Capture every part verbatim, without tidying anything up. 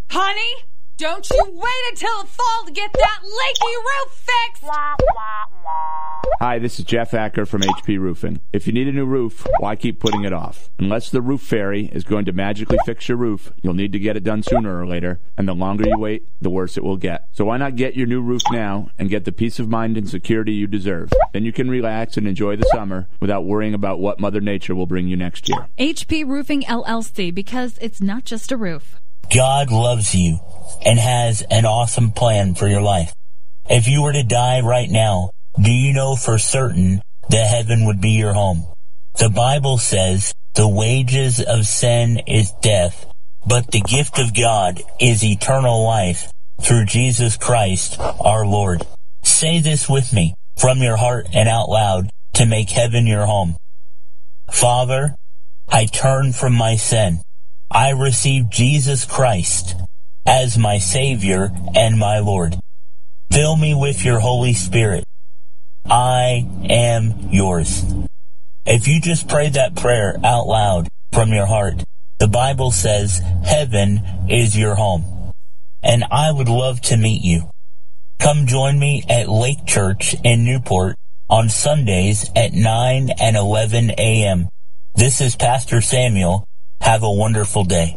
Honey, don't you wait until the fall to get that leaky roof fixed! Hi, this is Jeff Acker from H P Roofing. If you need a new roof, why keep putting it off? Unless the roof fairy is going to magically fix your roof, you'll need to get it done sooner or later, and the longer you wait, the worse it will get. So why not get your new roof now and get the peace of mind and security you deserve? Then you can relax and enjoy the summer without worrying about what Mother Nature will bring you next year. H P Roofing L L C, because it's not just a roof. God loves you and has an awesome plan for your life. If you were to die right now, do you know for certain that heaven would be your home? The Bible says the wages of sin is death, but the gift of God is eternal life through Jesus Christ our Lord. Say this with me from your heart and out loud to make heaven your home. Father, I turn from my sin. I receive Jesus Christ as my Savior and my Lord. Fill me with your Holy Spirit. I am yours. If you just prayed that prayer out loud from your heart, the Bible says heaven is your home. And I would love to meet you. Come join me at Lake Church in Newport on Sundays at nine and eleven a.m. This is Pastor Samuel. Have a wonderful day.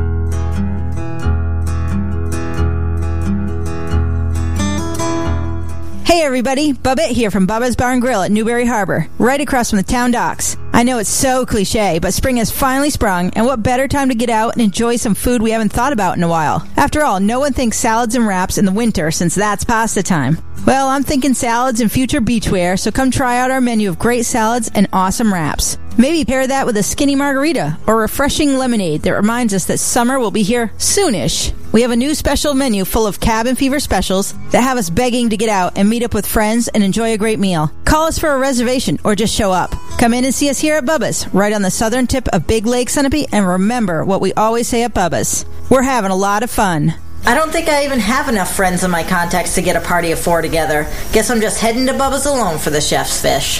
Hey everybody, Bubba here from Bubba's Bar and Grill at Newberry Harbor, right across from the town docks. I know it's so cliche, but spring has finally sprung, and what better time to get out and enjoy some food we haven't thought about in a while. After all, no one thinks salads and wraps in the winter since that's pasta time. Well, I'm thinking salads and future beachwear, so come try out our menu of great salads and awesome wraps. Maybe pair that with a skinny margarita or refreshing lemonade that reminds us that summer will be here soonish. We have a new special menu full of cabin fever specials that have us begging to get out and meet up with friends and enjoy a great meal. Call us for a reservation or just show up. Come in and see us here at Bubba's, right on the southern tip of Big Lake Sunapee, and remember what we always say at Bubba's. We're having a lot of fun. I don't think I even have enough friends in my contacts to get a party of four together. Guess I'm just heading to Bubba's alone for the chef's fish.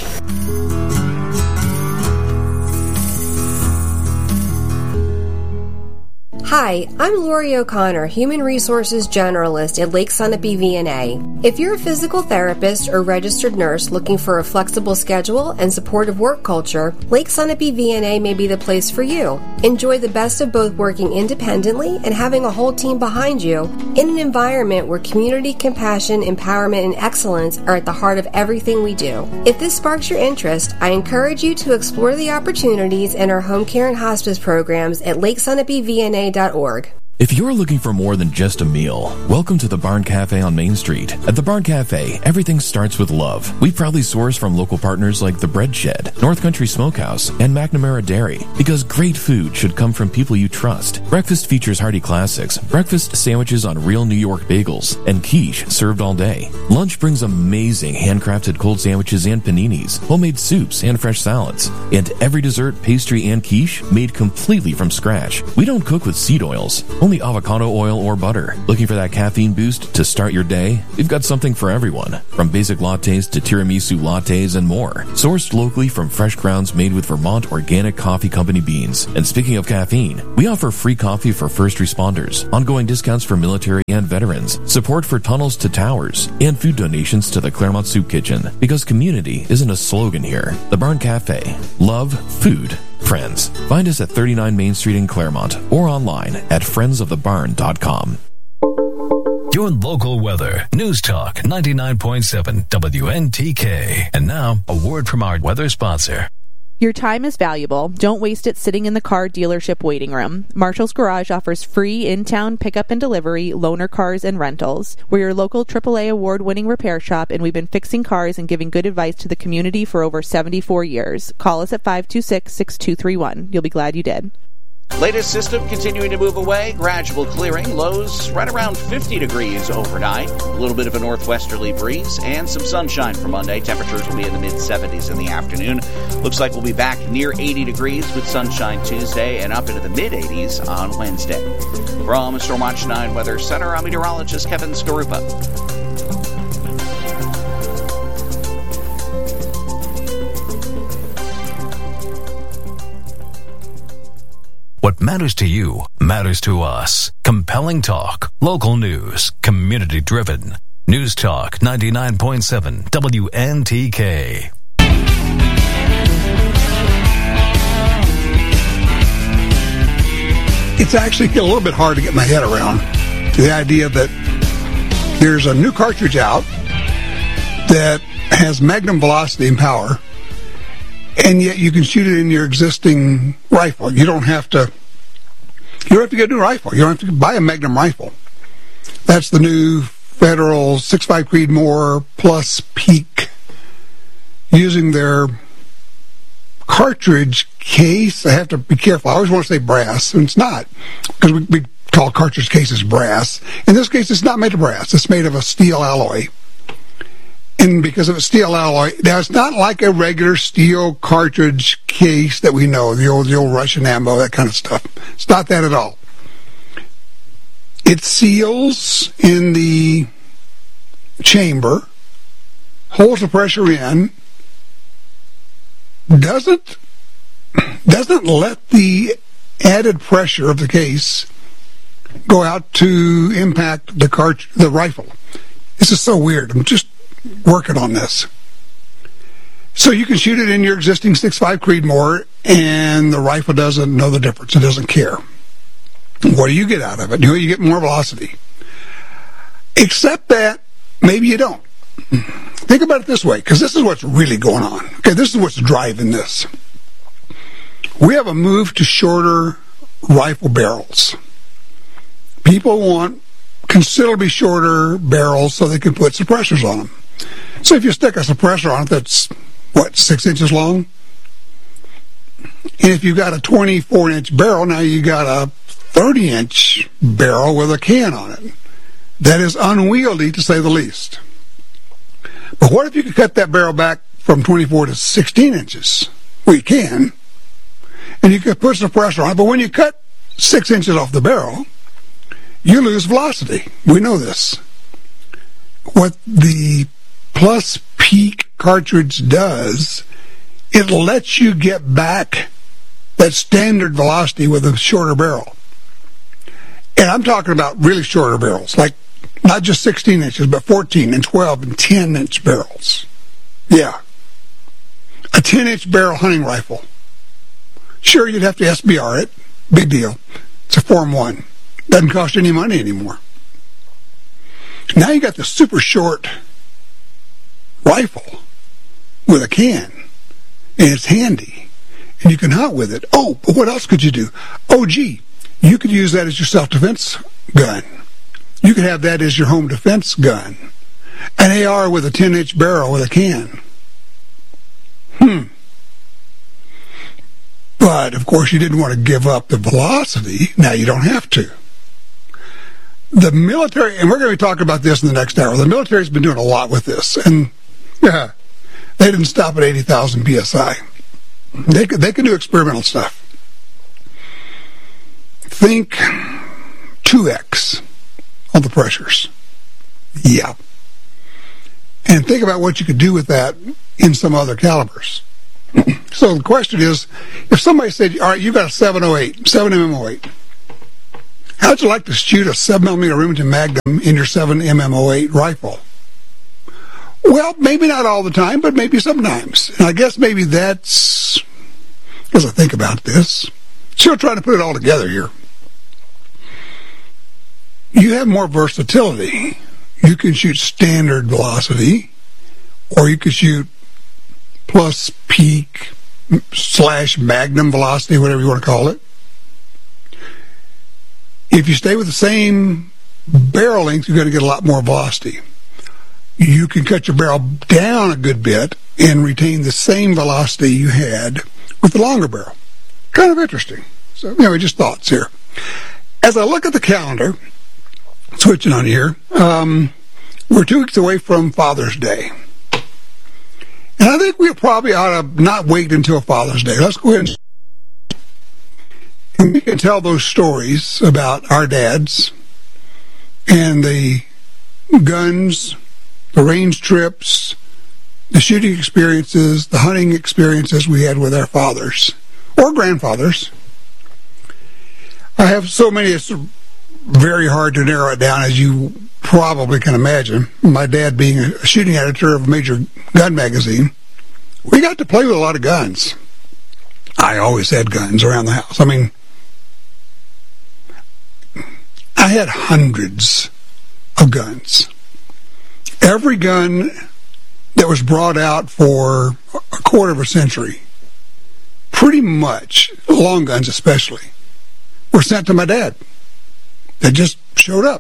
Hi, I'm Lori O'Connor, Human Resources Generalist at Lake Sunapee V N A. If you're a physical therapist or registered nurse looking for a flexible schedule and supportive work culture, Lake Sunapee V N A may be the place for you. Enjoy the best of both working independently and having a whole team behind you in an environment where community, compassion, empowerment, and excellence are at the heart of everything we do. If this sparks your interest, I encourage you to explore the opportunities in our home care and hospice programs at lake sunapee v n a dot org. If you're looking for more than just a meal, welcome to the Barn Cafe on Main Street. At the Barn Cafe, everything starts with love. We proudly source from local partners like The Bread Shed, North Country Smokehouse, and McNamara Dairy, because great food should come from people you trust. Breakfast features hearty classics, breakfast sandwiches on real New York bagels, and quiche served all day. Lunch brings amazing handcrafted cold sandwiches and paninis, homemade soups and fresh salads, and every dessert, pastry, and quiche made completely from scratch. We don't cook with seed oils, only avocado oil or butter. Looking for that caffeine boost to start your day? We've got something for everyone, from basic lattes to tiramisu lattes and more. Sourced locally from fresh grounds made with Vermont Organic Coffee Company beans. And speaking of caffeine, we offer free coffee for first responders, ongoing discounts for military and veterans, support for tunnels to towers, and food donations to the Claremont Soup Kitchen. Because community isn't a slogan here. The Barn Cafe. Love, food, friends. Find us at thirty-nine Main Street in Claremont or online at friends of the barn dot com. Your local weather. News Talk ninety-nine point seven W N T K. And now, a word from our weather sponsor. Your time is valuable. Don't waste it sitting in the car dealership waiting room. Marshall's Garage offers free in-town pickup and delivery, loaner cars, and rentals. We're your local triple A award-winning repair shop, and we've been fixing cars and giving good advice to the community for over seventy-four years. Call us at five two six, six two three one. You'll be glad you did. Latest system continuing to move away, gradual clearing, lows right around fifty degrees overnight, a little bit of a northwesterly breeze, and some sunshine for Monday. Temperatures will be in the mid-seventies in the afternoon. Looks like we'll be back near eighty degrees with sunshine Tuesday and up into the mid-eighties on Wednesday. From Stormwatch nine Weather Center, I'm meteorologist Kevin Skarupa. What matters to you matters to us. Compelling talk, local news, community driven. News Talk ninety-nine point seven W N T K. It's actually a little bit hard to get my head around the idea that there's a new cartridge out that has magnum velocity and power, and yet you can shoot it in your existing rifle. You don't have to you don't have to get a new rifle. You don't have to buy a Magnum rifle. That's the new Federal six point five Creedmoor Plus Peak, using their cartridge case. I have to be careful. I always want to say brass, and it's not, because we, we call cartridge cases brass. In this case, it's not made of brass. It's made of a steel alloy. And because of a steel alloy, now it's not like a regular steel cartridge case that we know, the old, the old Russian ammo, that kind of stuff. It's not that at all. It seals in the chamber, holds the pressure in, doesn't doesn't let the added pressure of the case go out to impact the cart the rifle. This is so weird. I'm just working on this. So you can shoot it in your existing six point five Creedmoor, and the rifle doesn't know the difference. It doesn't care. What do you get out of it? You get more velocity. Except that maybe you don't. Think about it this way, because this is what's really going on. Okay, this is what's driving this. We have a move to shorter rifle barrels. People want considerably shorter barrels so they can put suppressors on them. So if you stick a suppressor on it that's, what, six inches long? And if you've got a twenty-four inch barrel, now you got a thirty inch barrel with a can on it. That is unwieldy, to say the least. But what if you could cut that barrel back from twenty-four to sixteen inches? Well, you can. And you could put suppressor on it, but when you cut six inches off the barrel, you lose velocity. We know this. What the Plus Peak cartridge does, it lets you get back that standard velocity with a shorter barrel. And I'm talking about really shorter barrels, like not just sixteen inches, but fourteen and twelve and ten inch barrels. Yeah. A ten inch barrel hunting rifle. Sure, you'd have to S B R it. Big deal. It's a Form one. Doesn't cost you any money anymore. Now you got the super short rifle with a can, and it's handy, and you can hunt with it. Oh, but what else could you do? Oh, gee, you could use that as your self-defense gun. You could have that as your home defense gun. An A R with a ten inch barrel with a can. Hmm. But, of course, you didn't want to give up the velocity. Now you don't have to. The military, and we're going to be talking about this in the next hour, the military's been doing a lot with this, and yeah, they didn't stop at eighty thousand P S I. They could, they can do experimental stuff. Think two X on the pressures. Yeah. And think about what you could do with that in some other calibers. So the question is, if somebody said, all right, you got a seven oh eight, seven M M oh eight, how'd you like to shoot a seven millimeter Remington Magnum in your seven M M oh eight rifle? Well, maybe not all the time, but maybe sometimes. And I guess maybe that's, as I think about this, still trying to put it all together here. You have more versatility. You can shoot standard velocity, or you could shoot Plus Peak slash Magnum velocity, whatever you want to call it. If you stay with the same barrel length, you're going to get a lot more velocity. You can cut your barrel down a good bit and retain the same velocity you had with the longer barrel. Kind of interesting. So, anyway, just thoughts here. As I look at the calendar, switching on here, um, we're two weeks away from Father's Day. And I think we probably ought to not wait until Father's Day. Let's go ahead and we can tell those stories about our dads and the guns, the range trips, the shooting experiences, the hunting experiences we had with our fathers or grandfathers. I have so many, it's very hard to narrow it down, as you probably can imagine. My dad being a shooting editor of a major gun magazine, we got to play with a lot of guns. I always had guns around the house. I mean, I had hundreds of guns. Every gun that was brought out for a quarter of a century, pretty much, long guns especially, were sent to my dad. They just showed up.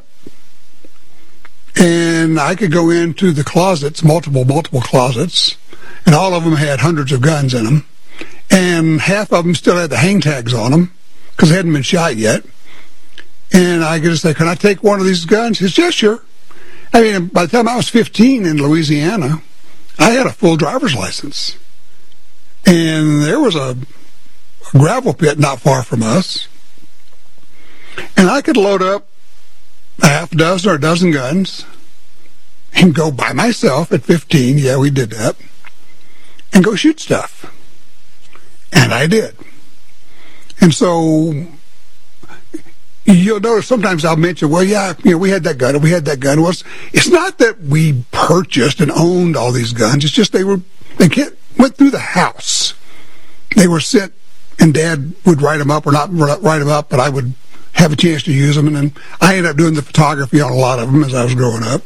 And I could go into the closets, multiple, multiple closets, and all of them had hundreds of guns in them. And half of them still had the hang tags on them because they hadn't been shot yet. And I could just say, can I take one of these guns? He says, yes, sure. I mean, by the time I was fifteen in Louisiana, I had a full driver's license. And there was a, a gravel pit not far from us. And I could load up a half dozen or a dozen guns and go by myself at fifteen. Yeah, we did that. And go shoot stuff. And I did. And so you'll notice sometimes I'll mention, well, yeah, you know, we had that gun, and we had that gun. Well, it's, it's not that we purchased and owned all these guns. It's just they were they went through the house. They were sent, and Dad would write them up or not write them up, but I would have a chance to use them. And then I ended up doing the photography on a lot of them as I was growing up.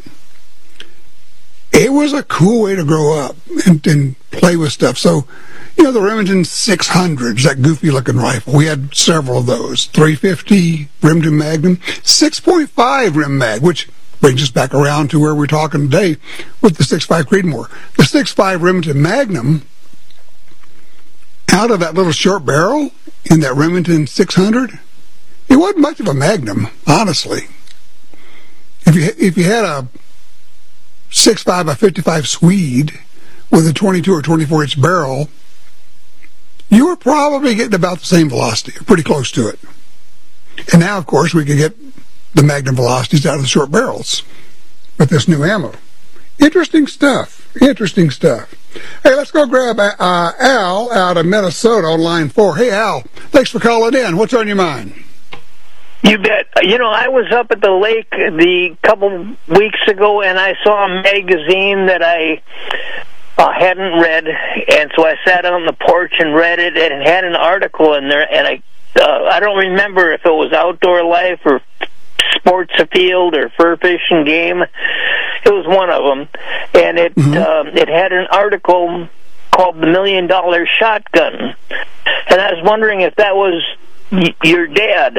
It was a cool way to grow up and, and play with stuff. So, you know, the Remington six hundreds, that goofy-looking rifle, we had several of those. three fifty Remington Magnum, six point five Rem Mag, which brings us back around to where we're talking today with the six point five Creedmoor. The six point five Remington Magnum, out of that little short barrel in that Remington six hundred, it wasn't much of a Magnum, honestly. If you if you had a six point five by fifty-five Swede with a twenty-two or twenty-four inch barrel, you were probably getting about the same velocity, or pretty close to it. And now, of course, we can get the Magnum velocities out of the short barrels with this new ammo. Interesting stuff. Interesting stuff. Hey, let's go grab uh, Al out of Minnesota on line four. Hey, Al, thanks for calling in. What's on your mind? You bet. You know, I was up at the lake the couple weeks ago, and I saw a magazine that I uh, hadn't read, and so I sat on the porch and read it, and it had an article in there, and I uh, I don't remember if it was Outdoor Life or Sports Afield or Fur Fish and Game. It was one of them, and it mm-hmm. uh, it had an article called "The Million Dollar Shotgun," and I was wondering if that was y- your dad.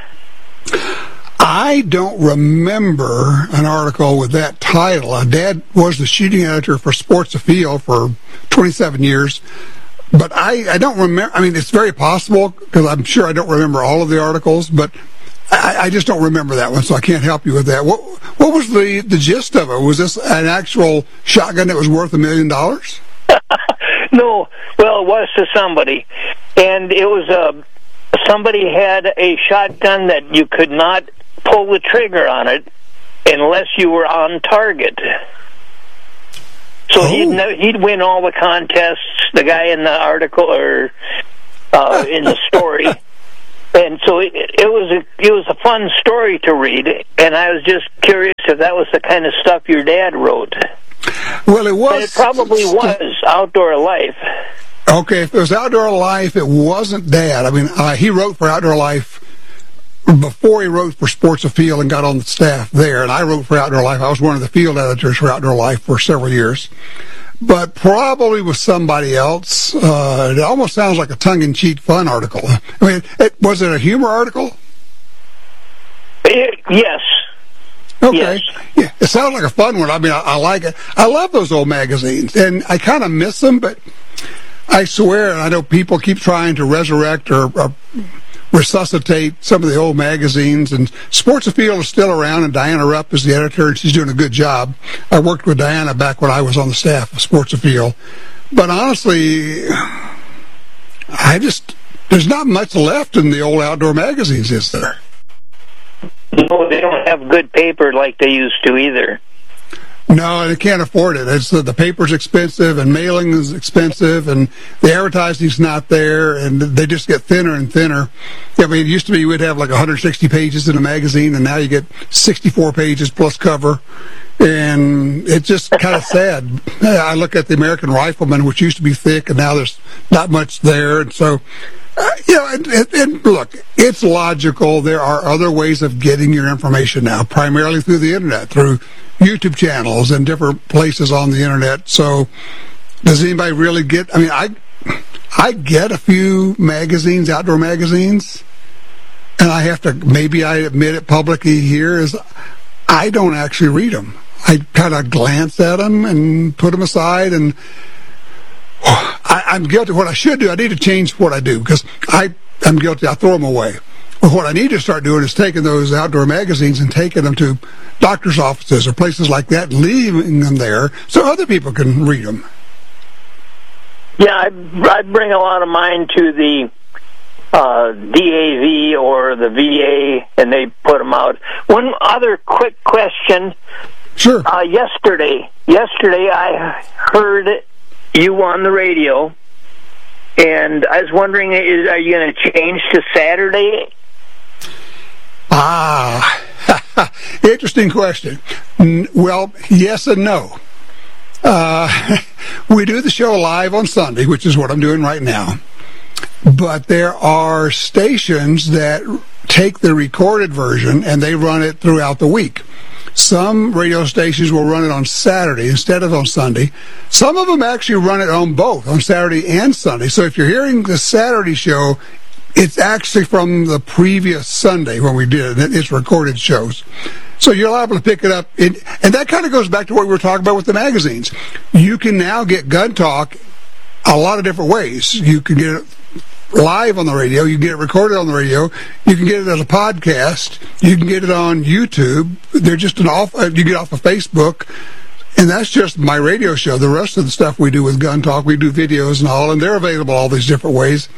I don't remember an article with that title. Uh, Dad was the shooting editor for Sports Afield for twenty-seven years, but I, I don't remember. I mean, it's very possible, because I'm sure I don't remember all of the articles, but I, I just don't remember that one, so I can't help you with that. What what was the, the gist of it? Was this an actual shotgun that was worth a million dollars? No, well, it was to somebody, and it was a... Somebody had a shotgun that you could not pull the trigger on it unless you were on target. So oh. he'd he'd win all the contests, the guy in the article or uh, in the story, and so it, it was a it was a fun story to read. And I was just curious if that was the kind of stuff your dad wrote. Well, it was. And it probably was Outdoor Life. Okay, if it was Outdoor Life, it wasn't Dad. I mean, uh, he wrote for Outdoor Life before he wrote for Sports Afield and got on the staff there, and I wrote for Outdoor Life. I was one of the field editors for Outdoor Life for several years, but probably with somebody else. Uh, it almost sounds like a tongue-in-cheek fun article. I mean, it, was it a humor article? It, yes. Okay. Yes. Yeah, it sounds like a fun one. I mean, I, I like it. I love those old magazines, and I kind of miss them, but I swear, and I know people keep trying to resurrect or, or resuscitate some of the old magazines, and Sports Afield is still around, and Diana Rupp is the editor, and she's doing a good job. I worked with Diana back when I was on the staff of Sports Afield. But honestly, I just, there's not much left in the old outdoor magazines, is there? No, they don't have good paper like they used to either. No, they can't afford it. It's the, the paper's expensive, and mailing is expensive, and the advertising's not there, and they just get thinner and thinner. I mean, it used to be you would have like one hundred sixty pages in a magazine, and now you get sixty-four pages plus cover, and it's just kind of sad. I look at the American Rifleman, which used to be thick, and now there's not much there, and so... Uh, you know, and, and, and look, it's logical. There are other ways of getting your information now, primarily through the internet, through YouTube channels and different places on the internet. So, does anybody really get? I mean, I I get a few magazines, outdoor magazines, and I have to maybe I admit it publicly here is I don't actually read them. I kind of glance at them and put them aside and. I, I'm guilty. What I should do, I need to change what I do because I, I'm guilty. I throw them away. But what I need to start doing is taking those outdoor magazines and taking them to doctor's offices or places like that, and leaving them there so other people can read them. Yeah, I, I bring a lot of mine to the uh, D A V or the V A, and they put them out. One other quick question. Sure. Uh, yesterday, yesterday I heard you on the radio, and I was wondering, is are you going to change to Saturday? Ah, interesting question. Well, yes and no. Uh, we do the show live on Sunday, which is what I'm doing right now. But there are stations that take the recorded version and they run it throughout the week. Some radio stations will run it on Saturday instead of on Sunday. Some of them actually run it on both, on Saturday and Sunday. So if you're hearing the Saturday show, it's actually from the previous Sunday when we did it. It's recorded shows. So you're liable to pick it up. In, and that kind of goes back to what we were talking about with the magazines. You can now get Gun Talk a lot of different ways. You can get it live on the radio, you can get it recorded on the radio, you can get it as a podcast, you can get it on YouTube. They're just an off, you get off of Facebook, and that's just my radio show. The rest of the stuff we do with Gun Talk, we do videos and all, and they're available all these different ways.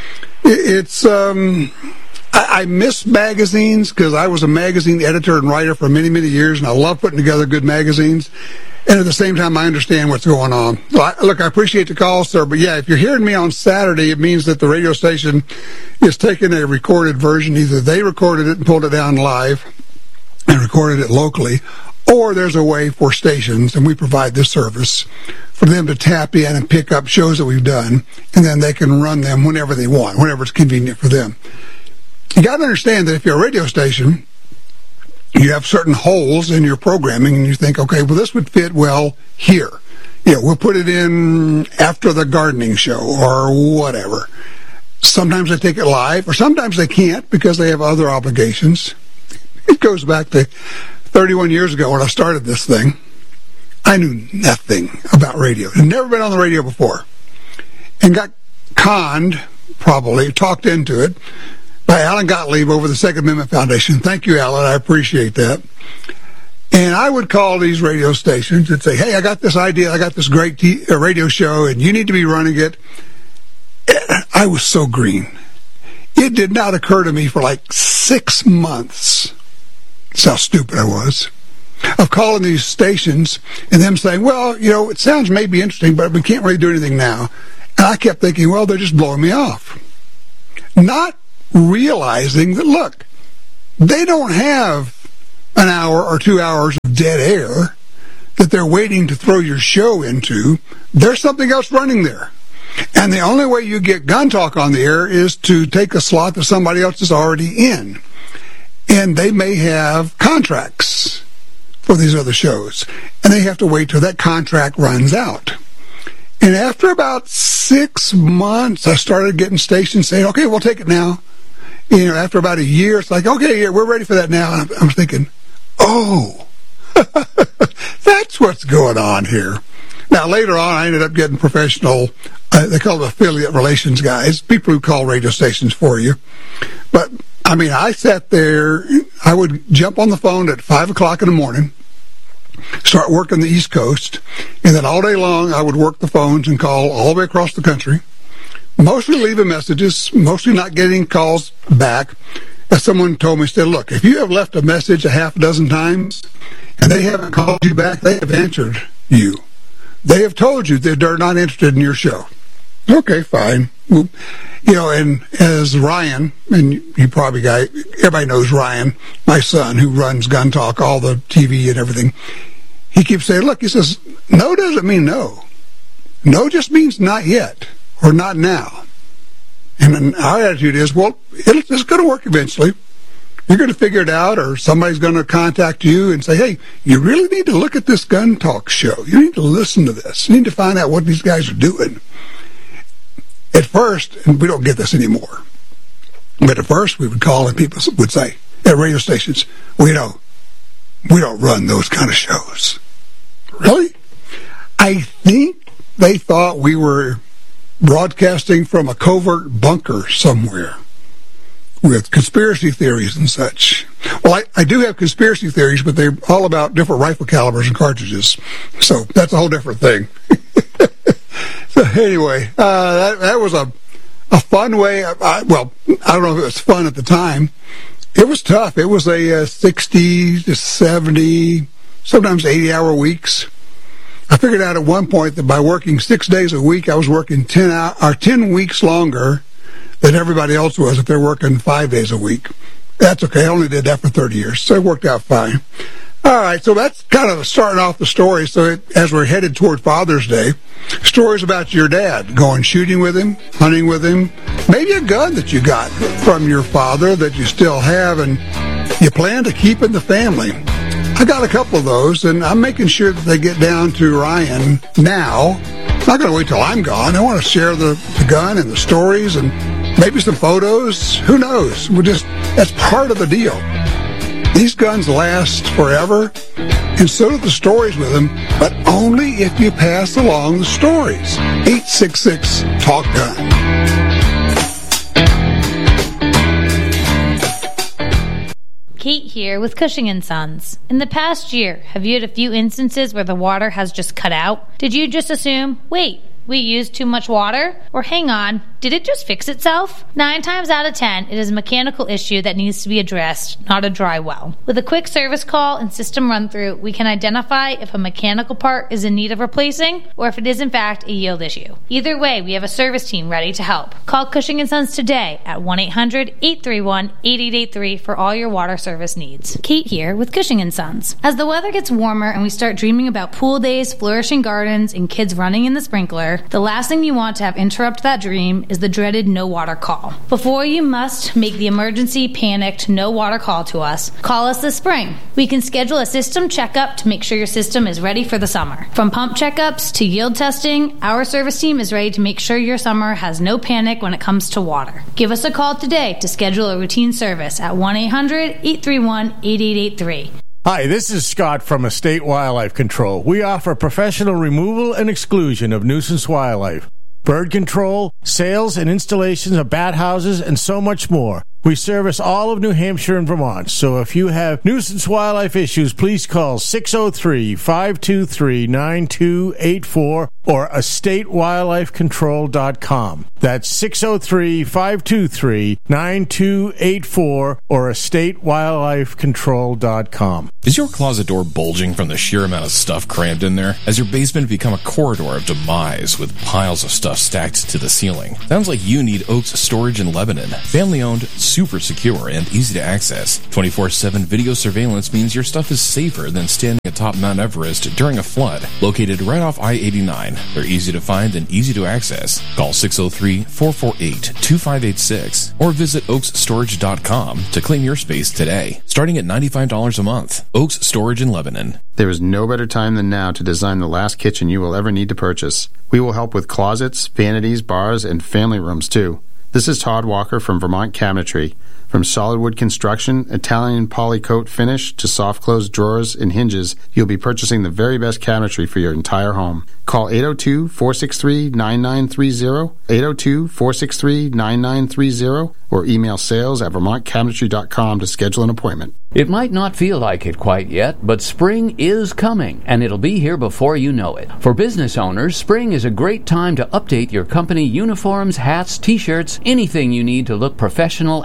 It's, um, I, I miss magazines because I was a magazine editor and writer for many, many years, and I love putting together good magazines. And at the same time, I understand what's going on. Look, I appreciate the call, sir, but yeah, if you're hearing me on Saturday, it means that the radio station is taking a recorded version. Either they recorded it and pulled it down live and recorded it locally, or there's a way for stations, and we provide this service, for them to tap in and pick up shows that we've done, and then they can run them whenever they want, whenever it's convenient for them. You got to understand that if you're a radio station, you have certain holes in your programming, and you think, okay, well, this would fit well here. You know, we'll put it in after the gardening show or whatever. Sometimes they take it live, or sometimes they can't because they have other obligations. It goes back to thirty-one years ago when I started this thing. I knew nothing about radio. I'd never been on the radio before. And got conned, probably, talked into it, by Alan Gottlieb over the Second Amendment Foundation. Thank you, Alan. I appreciate that. And I would call these radio stations and say, hey, I got this idea. I got this great t- uh, radio show, and you need to be running it. I was so green. It did not occur to me for like six months. That's how stupid I was. Of calling these stations and them saying, well, you know, it sounds maybe interesting, but we can't really do anything now. And I kept thinking, well, they're just blowing me off. Not realizing that, look, they don't have an hour or two hours of dead air that they're waiting to throw your show into. There's something else running there. And the only way you get Gun Talk on the air is to take a slot that somebody else is already in. And they may have contracts for these other shows. And they have to wait till that contract runs out. And after about six months, I started getting stations saying, okay, we'll take it now. You know, after about a year, it's like, okay, yeah, we're ready for that now. And I'm thinking, oh, that's what's going on here. Now, later on, I ended up getting professional, uh, they call them affiliate relations guys, people who call radio stations for you. But, I mean, I sat there, I would jump on the phone at five o'clock in the morning, start working the East Coast, and then all day long, I would work the phones and call all the way across the country. Mostly leaving messages, mostly not getting calls back. as someone told me, said, look, if you have left a message a half a dozen times and they haven't called you back, they have answered you. They have told you that they're not interested in your show. Okay, fine. Well, you know, and as Ryan, and you probably got, everybody knows Ryan, my son, who runs Gun Talk, all the T V and everything, he keeps saying, look, he says, no doesn't mean no. No just means not yet, or not now. And then our attitude is, well, it's, it's going to work eventually. You're going to figure it out, or somebody's going to contact you and say, hey, you really need to look at this Gun Talk show. You need to listen to this. You need to find out what these guys are doing. At first, and we don't get this anymore, but at first we would call and people would say at radio stations, well, you know, we don't run those kind of shows. Really? I think they thought we were broadcasting from a covert bunker somewhere with conspiracy theories and such. Well, I, I do have conspiracy theories, but they're all about different rifle calibers and cartridges. So that's a whole different thing. So anyway, uh, that, that was a a fun way. I, well, I don't know if it was fun at the time. It was tough. It was a, a sixty to seventy, sometimes eighty hour weeks. I figured out at one point that by working six days a week, I was working ten hour, or ten weeks longer than everybody else was if they're working five days a week. That's okay. I only did that for thirty years, so it worked out fine. All right, so that's kind of starting off the story. So it, as we're headed toward Father's Day, stories about your dad, going shooting with him, hunting with him, maybe a gun that you got from your father that you still have and you plan to keep in the family. I got a couple of those, and I'm making sure that they get down to Ryan now. I'm not going to wait till I'm gone. I want to share the, the gun and the stories and maybe some photos. Who knows? We're just, that's part of the deal. These guns last forever, and so do the stories with them, but only if you pass along the stories. eight six six, talk gun. Kate here with Cushing and Sons. In the past year, have you had a few instances where the water has just cut out? Did you just assume, wait, we used too much water? Or hang on, did it just fix itself? Nine times out of ten, it is a mechanical issue that needs to be addressed, not a dry well. With a quick service call and system run-through, we can identify if a mechanical part is in need of replacing or if it is in fact a yield issue. Either way, we have a service team ready to help. Call Cushing and Sons today at one eight hundred, eight three one, eight eight eight three for all your water service needs. Kate here with Cushing and Sons. As the weather gets warmer and we start dreaming about pool days, flourishing gardens, and kids running in the sprinkler, the last thing you want to have interrupt that dream is the dreaded no water call. Before you must make the emergency, panicked, no water call to us, call us this spring. We can schedule a system checkup to make sure your system is ready for the summer. From pump checkups to yield testing, our service team is ready to make sure your summer has no panic when it comes to water. Give us a call today to schedule a routine service at one eight hundred, eight three one, eight eight eight three. Hi, this is Scott from Estate Wildlife Control. We offer professional removal and exclusion of nuisance wildlife, bird control, sales and installations of bat houses, and so much more. We service all of New Hampshire and Vermont, so if you have nuisance wildlife issues, please call six oh three, five two three, nine two eight four or estate wildlife control dot com. That's six oh three, five two three, nine two eight four or estate wildlife control dot com. Is your closet door bulging from the sheer amount of stuff crammed in there? Has your basement become a corridor of demise with piles of stuff stacked to the ceiling? Sounds like you need Oaks Storage in Lebanon. Family-owned, super secure, and easy to access. twenty-four seven video surveillance means your stuff is safer than standing atop Mount Everest during a flood. Located right off I eighty-nine, they're easy to find and easy to access. Call six oh three, four four eight, two five eight six or visit oaks storage dot com to claim your space today. Starting at ninety-five dollars a month. Oaks Storage in Lebanon. There is no better time than now to design the last kitchen you will ever need to purchase. We will help with closets, vanities, bars, and family rooms too. This is Todd Walker from Vermont Cabinetry. From solid wood construction, Italian polycoat finish, to soft close drawers and hinges, you'll be purchasing the very best cabinetry for your entire home. Call eight oh two, four six three, nine nine three oh, eight oh two, four six three, nine nine three oh, or email sales at vermont cabinetry dot com to schedule an appointment. It might not feel like it quite yet, but spring is coming, and it'll be here before you know it. For business owners, spring is a great time to update your company uniforms, hats, t-shirts, anything you need to look professional and consistent.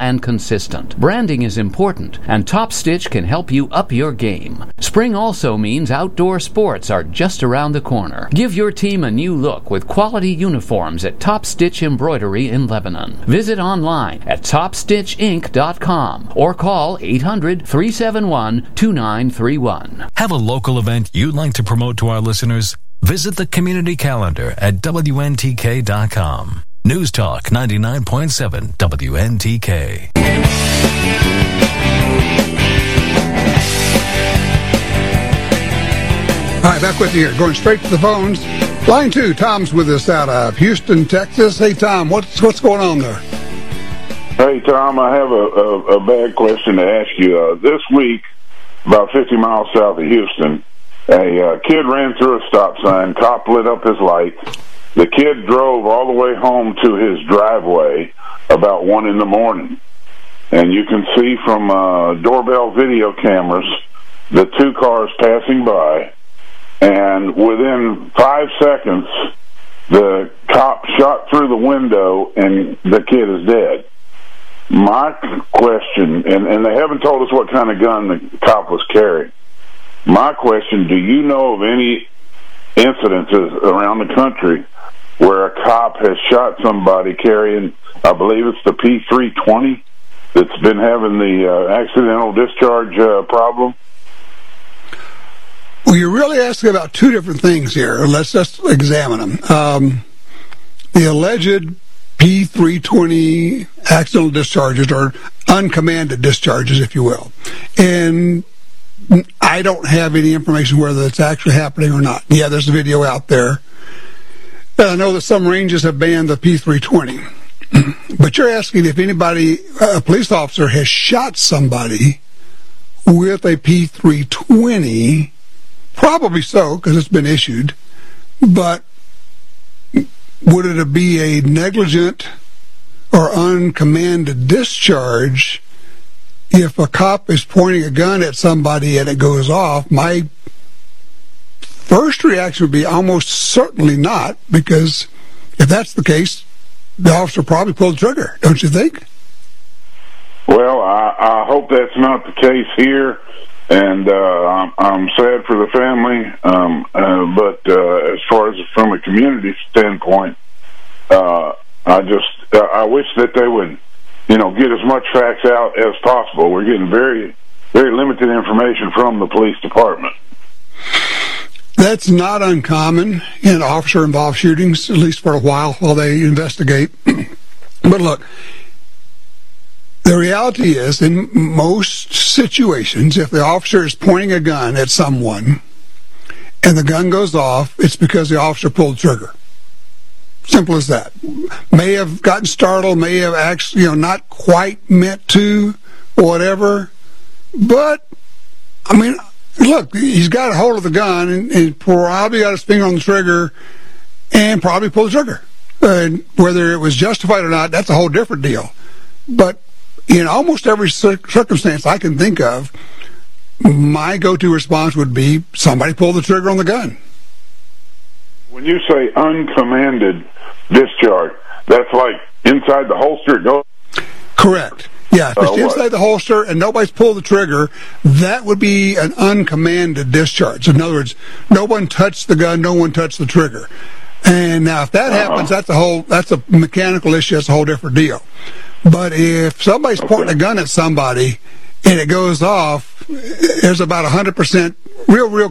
consistent. Branding is important, and Top Stitch can help you up your game. Spring also means outdoor sports are just around the corner. Give your team a new look with quality uniforms at Top Stitch Embroidery in Lebanon. Visit online at top stitch inc dot com or call eight hundred, three seven one, two nine three one. Have a local event you'd like to promote to our listeners? Visit the community calendar at W N T K dot com. News Talk ninety-nine point seven W N T K. All right, back with you here. Going straight to the phones. Line two, Tom's with us out of Houston, Texas. Hey, Tom, what's what's going on there? Hey, Tom, I have a, a, a bad question to ask you. Uh, this week, about fifty miles south of Houston, a uh, kid ran through a stop sign. Cop lit up his lights. The kid drove all the way home to his driveway about one in the morning. And you can see from uh, doorbell video cameras the two cars passing by. And within five seconds, the cop shot through the window and the kid is dead. My question, and, and they haven't told us what kind of gun the cop was carrying. My question, do you know of any incidences around the country where a cop has shot somebody carrying, I believe it's the P three twenty, that's been having the uh, accidental discharge uh, problem? Well, you're really asking about two different things here. Let's just examine them. Um, the alleged P three twenty accidental discharges, or uncommanded discharges, if you will. And I don't have any information whether it's actually happening or not. Yeah, there's a video out there. I know that some ranges have banned the P three twenty. But you're asking if anybody, a police officer, has shot somebody with a P three twenty. Probably so, because it's been issued. But would it be a negligent or uncommanded discharge if a cop is pointing a gun at somebody and it goes off? My first reaction would be almost certainly not, because if that's the case, the officer probably pulled the trigger, don't you think? Well, I, I hope that's not the case here, and uh, I'm, I'm sad for the family, um, uh, but uh, as far as from a community standpoint, uh, I just uh, I wish that they would, you know, get as much facts out as possible. We're getting very, very limited information from the police department. That's not uncommon in officer-involved shootings, at least for a while, while they investigate. But look, the reality is, in most situations, if the officer is pointing a gun at someone and the gun goes off, it's because the officer pulled the trigger. Simple as that. May have gotten startled, may have actually, you know, not quite meant to, or whatever. But, I mean, look, he's got a hold of the gun and, and probably got his finger on the trigger and probably pulled the trigger. And whether it was justified or not, that's a whole different deal. But in almost every circumstance I can think of, my go-to response would be somebody pulled the trigger on the gun. When you say uncommanded discharge, that's like inside the holster it goes? Correct. Yeah, if it's uh, inside the holster and nobody's pulled the trigger, that would be an uncommanded discharge. In other words, no one touched the gun, no one touched the trigger. And now if that uh-huh. happens, that's a whole that's a mechanical issue, that's a whole different deal. But if somebody's pointing okay. a gun at somebody and it goes off, there's about one hundred percent real, real